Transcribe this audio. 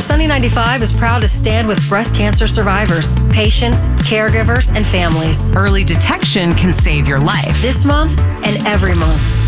Sunny 95 is proud to stand with breast cancer survivors, patients, caregivers, and families. Early detection can save your life. This month and every month.